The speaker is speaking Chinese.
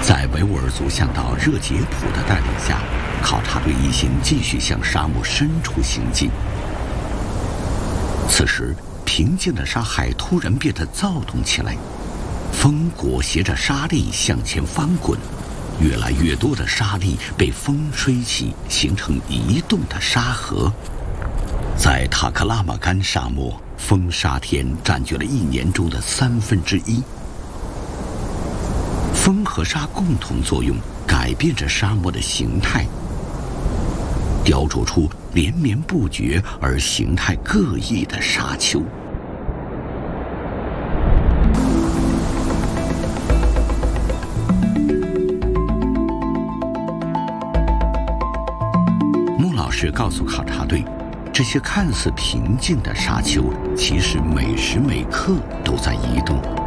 在维吾尔族向导热杰普的带领下，考察队一行继续向沙漠深处行进。此时，平静的沙海突然变得躁动起来，风裹挟着沙粒向前翻滚，越来越多的沙粒被风吹起，形成移动的沙河。在塔克拉玛干沙漠，风沙天占据了一年中的1/3。风和沙共同作用，改变着沙漠的形态，雕琢出连绵不绝而形态各异的沙丘。穆老师告诉考察队，这些看似平静的沙丘，其实每时每刻都在移动。